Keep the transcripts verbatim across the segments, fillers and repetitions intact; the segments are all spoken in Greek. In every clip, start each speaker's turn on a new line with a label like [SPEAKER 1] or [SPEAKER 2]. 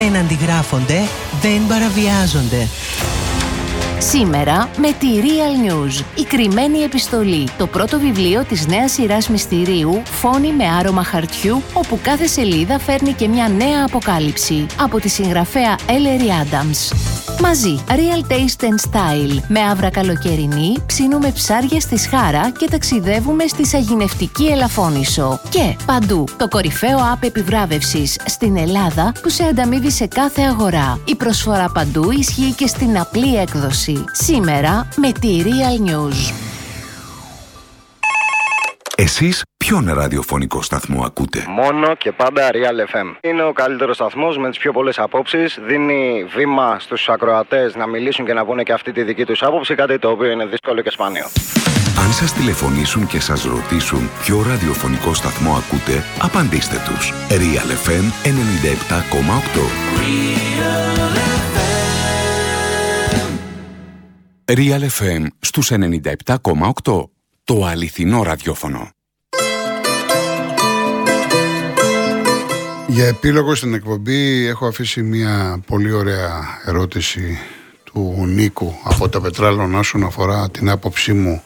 [SPEAKER 1] Δεν αντιγράφονται, δεν παραβιάζονται.
[SPEAKER 2] Σήμερα με τη Real News, η κρυμμένη επιστολή, το πρώτο βιβλίο της νέας σειράς μυστηρίου «Φόνοι με άρωμα χαρτιού», όπου κάθε σελίδα φέρνει και μια νέα αποκάλυψη, από τη συγγραφέα Ellery Adams. Μαζί, Real Taste and Style, με άβρα καλοκαιρινή, ψήνουμε ψάρια στη Σχάρα και ταξιδεύουμε στη σαγηνευτική Ελαφώνησο. Και παντού, το κορυφαίο app επιβράβευσης στην Ελλάδα που σε ανταμείβει σε κάθε αγορά. Η προσφορά παντού ισχύει και στην απλή έκδοση. Σήμερα με τη Real News.
[SPEAKER 3] Εσείς ποιον ραδιοφωνικό σταθμό ακούτε?
[SPEAKER 4] Μόνο και πάντα Real εφ εμ. Είναι ο καλύτερος σταθμός με τις πιο πολλές απόψεις. Δίνει βήμα στους ακροατές να μιλήσουν και να πούνε και αυτή τη δική τους άποψη, κάτι το οποίο είναι δύσκολο και σπάνιο.
[SPEAKER 3] Αν σας τηλεφωνήσουν και σας ρωτήσουν ποιο ραδιοφωνικό σταθμό ακούτε, απαντήστε τους. Real εφ εμ ενενήντα επτά κόμμα οκτώ. Real εφ εμ στους ενενήντα επτά κόμμα οκτώ. Το αληθινό ραδιόφωνο.
[SPEAKER 5] Για επίλογο στην εκπομπή έχω αφήσει μια πολύ ωραία ερώτηση του Νίκου από τα Πετράλωνα όσον αφορά την άποψή μου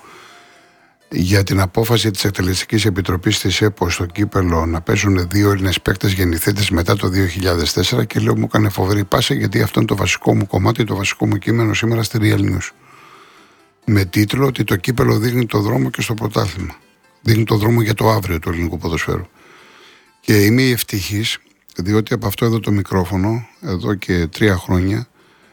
[SPEAKER 5] για την απόφαση της Εκτελεστικής Επιτροπής της ΕΠΟ στο κύπελο να παίζουν δύο Έλληνες παίκτες γεννηθέντες μετά το δύο χιλιάδες τέσσερα, και λέω μου έκανε φοβερή πάσα, γιατί αυτό είναι το βασικό μου κομμάτι, το βασικό μου κείμενο σήμερα στη Real News. Με τίτλο ότι το κύπελο δείχνει το δρόμο και στο πρωτάθλημα. Δείχνει το δρόμο για το αύριο του ελληνικού ποδοσφαίρου. Και είμαι ευτυχής, διότι από αυτό εδώ το μικρόφωνο, εδώ και τρία χρόνια,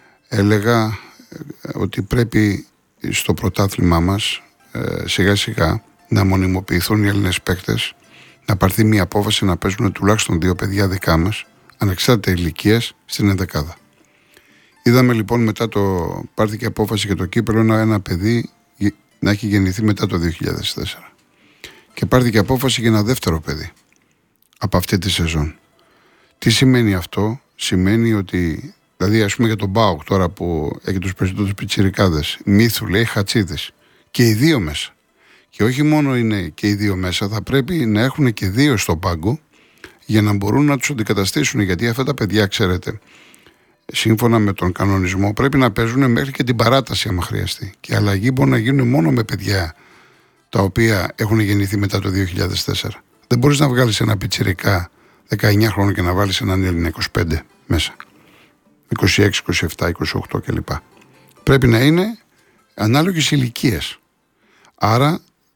[SPEAKER 5] έλεγα ότι πρέπει στο πρωτάθλημά μας ε, σιγά σιγά να μονιμοποιηθούν οι Έλληνες παίκτες, να πάρθει μια απόφαση να παίζουν τουλάχιστον δύο παιδιά δικά μας, ανεξάρτητα ηλικίας, στην ενδεκάδα. Είδαμε λοιπόν μετά το πάρθηκε απόφαση για το κύπελο ένα, ένα παιδί να έχει γεννηθεί μετά το δύο χιλιάδες τέσσερα. Και πάρθηκε απόφαση για ένα δεύτερο παιδί από αυτή τη σεζόν. Τι σημαίνει αυτό? Σημαίνει ότι, δηλαδή ας πούμε για τον ΠΑΟΚ τώρα που έχει τους περισσότερους πιτσιρικάδες, Μύθου, λέει, Χατσίδης, και οι δύο μέσα. Και όχι μόνο είναι και οι δύο μέσα, θα πρέπει να έχουν και δύο στο πάγκο για να μπορούν να τους αντικαταστήσουν, γιατί αυτά τα παιδιά, ξέρετε, σύμφωνα με τον κανονισμό πρέπει να παίζουν μέχρι και την παράταση άμα χρειαστεί. Και αλλαγή μπορεί να γίνουν μόνο με παιδιά τα οποία έχουν γεννηθεί μετά το δύο χιλιάδες τέσσερα. Δεν μπορείς να βγάλεις ένα πιτσιρικά δεκαεννιά χρόνων και να βάλεις έναν Έλληνα είκοσι πέντε μέσα. είκοσι έξι, είκοσι επτά, είκοσι οκτώ κλπ. Πρέπει να είναι ανάλογης ηλικίας. Άρα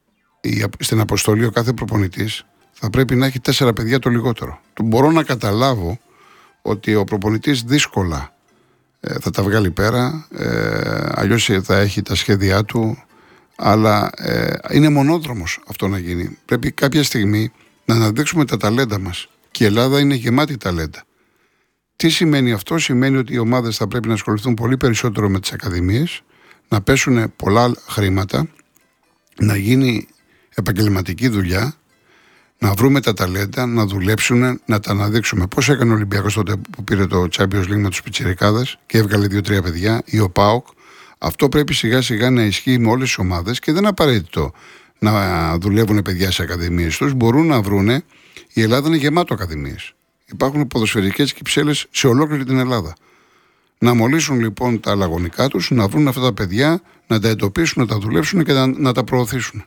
[SPEAKER 5] στην αποστολή ο κάθε προπονητής θα πρέπει να έχει τέσσερα παιδιά το λιγότερο. Μπορώ να καταλάβω ότι ο προπονητής δύσκολα ε, θα τα βγάλει πέρα, ε, αλλιώς θα έχει τα σχέδιά του, αλλά ε, είναι μονόδρομος αυτό να γίνει. Πρέπει κάποια στιγμή να αναδείξουμε τα ταλέντα μας, και η Ελλάδα είναι γεμάτη ταλέντα. Τι σημαίνει αυτό? Σημαίνει ότι οι ομάδες θα πρέπει να ασχοληθούν πολύ περισσότερο με τις ακαδημίες, να πέσουν πολλά χρήματα, να γίνει επαγγελματική δουλειά, να βρούμε τα ταλέντα, να δουλέψουν, να τα αναδείξουμε. Πώς έκανε ο Ολυμπιακός τότε που πήρε το Champions League με τους πιτσιρικάδες και έβγαλε δύο-τρία παιδιά, ή ο ΠΑΟΚ. Αυτό πρέπει σιγά σιγά να ισχύει με όλες τις ομάδες, και δεν είναι απαραίτητο να δουλεύουν παιδιά σε ακαδημίες τους. Μπορούν να βρούνε. Η Ελλάδα είναι γεμάτο ακαδημίες. Υπάρχουν ποδοσφαιρικές κυψέλες σε ολόκληρη την Ελλάδα. Να μολύσουν λοιπόν τα αλλαγωνικά τους, να βρουν αυτά τα παιδιά, να τα εντοπίσουν, να τα δουλέψουν και να, να τα προωθήσουν.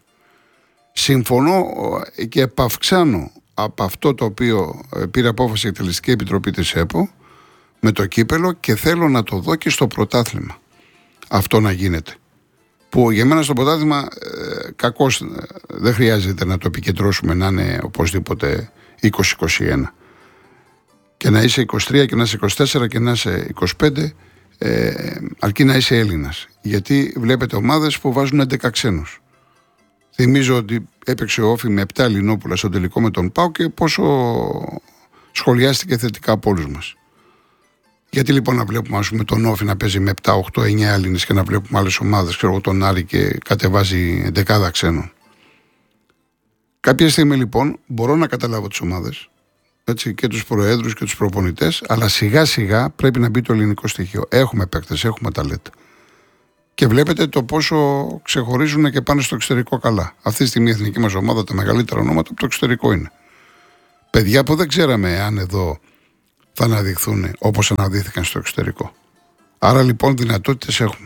[SPEAKER 5] Συμφωνώ και επαυξάνω από αυτό το οποίο πήρε απόφαση η Εκτελεστική Επιτροπή της ΕΠΟ με το κύπελο, και θέλω να το δω και στο πρωτάθλημα αυτό να γίνεται. Που για μένα στο πρωτάθλημα ε, κακώς ε, δεν χρειάζεται να το επικεντρώσουμε να είναι οπωσδήποτε είκοσι είκοσι ένα. Και να είσαι είκοσι τρία και να είσαι είκοσι τέσσερα και να είσαι είκοσι πέντε, ε, αρκεί να είσαι Έλληνας. Γιατί βλέπετε ομάδες που βάζουν έντεκα ξένους. Θυμίζω ότι έπαιξε ο Όφη με επτά Ελληνόπουλα στο τελικό με τον ΠΑΟ, και πόσο σχολιάστηκε θετικά από όλους μας. Γιατί λοιπόν να βλέπουμε, ας πούμε, τον Όφη να παίζει με επτά, οκτώ, εννιά Έλληνες και να βλέπουμε άλλες ομάδες, ξέρω εγώ, τον Άρη, και κατεβάζει δεκάδα ξένων. Κάποια στιγμή λοιπόν μπορώ να καταλάβω τις ομάδες, έτσι, και τους προέδρους και τους προπονητές, αλλά σιγά σιγά πρέπει να μπει το ελληνικό στοιχείο. Έχουμε παίκτες, έχουμε ταλέντα. Και βλέπετε το πόσο ξεχωρίζουν και πάνε στο εξωτερικό καλά. Αυτή τη στιγμή η εθνική μας ομάδα, τα μεγαλύτερα ονόματα από το εξωτερικό είναι. Παιδιά που δεν ξέραμε αν εδώ θα αναδειχθούν όπως αναδείχθηκαν στο εξωτερικό. Άρα λοιπόν δυνατότητες έχουμε.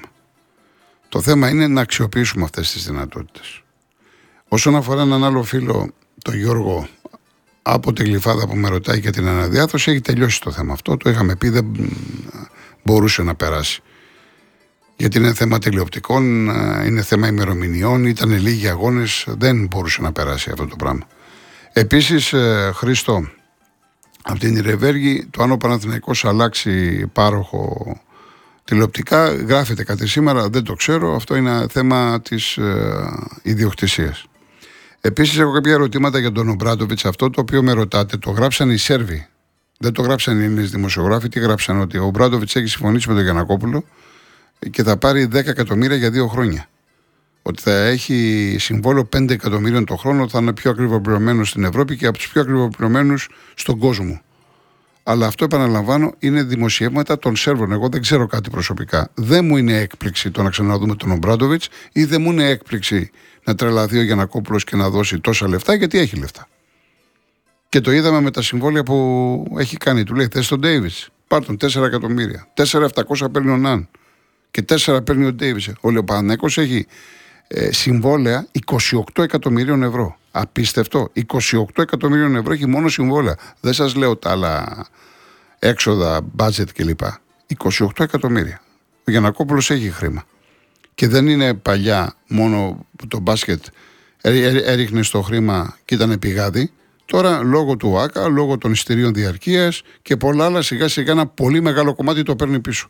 [SPEAKER 5] Το θέμα είναι να αξιοποιήσουμε αυτές τις δυνατότητες. Όσον αφορά έναν άλλο φίλο, τον Γιώργο, από τη Γλυφάδα που με ρωτάει για την αναδιάθρωση, έχει τελειώσει το θέμα αυτό. Το είχαμε πει, δεν μπορούσε να περάσει. Γιατί είναι θέμα τηλεοπτικών, είναι θέμα ημερομηνιών, ήταν λίγοι αγώνες, δεν μπορούσε να περάσει αυτό το πράγμα. Επίσης, Χρήστο, από την Ιρεβέργη, το αν ο Παναθηναϊκός αλλάξει πάροχο τηλεοπτικά, γράφεται κάτι σήμερα, δεν το ξέρω, αυτό είναι θέμα της ε, ιδιοκτησίας. Επίσης, έχω κάποια ερωτήματα για τον Ομπράντοβιτς, αυτό το οποίο με ρωτάτε, το γράψαν οι Σέρβοι. Δεν το γράψαν οι Έλληνες δημοσιογράφοι, τι γράψαν, ότι ο Ομπράντοβιτς έχει συμφωνήσει με τον Γιαννακόπουλο και θα πάρει δέκα εκατομμύρια για δύο χρόνια. Ότι θα έχει συμβόλαιο πέντε εκατομμύριων το χρόνο, θα είναι πιο ακριβοπληρωμένος στην Ευρώπη και από τους πιο ακριβοπληρωμένους στον κόσμο. Αλλά αυτό, επαναλαμβάνω, είναι δημοσιεύματα των Σέρβων. Εγώ δεν ξέρω κάτι προσωπικά. Δεν μου είναι έκπληξη το να ξαναδούμε τον Ομπράντοβιτς ή δεν μου είναι έκπληξη να τρελαθεί ο Γιαννακόπουλος και να δώσει τόσα λεφτά, γιατί έχει λεφτά. Και το είδαμε με τα συμβόλαια που έχει κάνει. Του λέει: θες τον Ντέιβιτς, πάρ' τον τέσσερα εκατομμύρια. τέσσερα χιλιάδες επτακόσια παίρνει ο Ναν και τέσσερα παίρνει ο Ντέιβιτς. Ο Παναθηναϊκός έχει ε, συμβόλαια είκοσι οκτώ εκατομμυρίων ευρώ. Απίστευτο. είκοσι οκτώ εκατομμυρίων ευρώ έχει μόνο συμβόλαια. Δεν σας λέω τα άλλα έξοδα, budget κλπ. είκοσι οκτώ εκατομμύρια. Ο Γιαννακόπουλος έχει χρήμα. Και δεν είναι παλιά μόνο που το μπάσκετ έριχνε στο χρήμα και ήταν πηγάδι. Τώρα λόγω του ΆΚΑ, λόγω των εισιτηρίων διαρκείας και πολλά άλλα, σιγά σιγά ένα πολύ μεγάλο κομμάτι το παίρνει πίσω.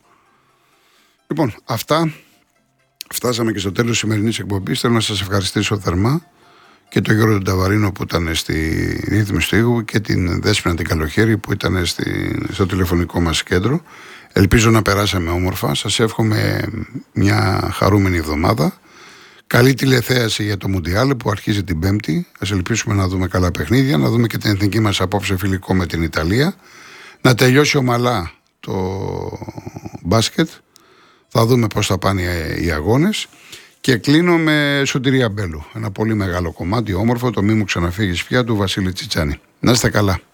[SPEAKER 5] Λοιπόν, αυτά. Φτάσαμε και στο τέλος της σημερινής εκπομπής. Θέλω να σας ευχαριστήσω θερμά και τον Γιώργο τον Ταβαρίνο που ήταν στη ρύθμιση του ήχου και την Δέσποινα την Καλοχέρη που ήταν στη, στο τηλεφωνικό μας κέντρο. Ελπίζω να περάσαμε όμορφα. Σας εύχομαι μια χαρούμενη εβδομάδα. Καλή τηλεθέαση για το Μουντιάλ που αρχίζει την Πέμπτη. Ας ελπίσουμε να δούμε καλά παιχνίδια, να δούμε και την εθνική μας απόψε φιλικό με την Ιταλία. Να τελειώσει ομαλά το μπάσκετ. Θα δούμε πώς θα πάνε οι αγώνες. Και κλείνω με Σωτηρία Μπέλου. Ένα πολύ μεγάλο κομμάτι, όμορφο, το «Μη μου ξαναφύγεις πια» του Βασίλη Τσιτσάνη. Να είστε καλά.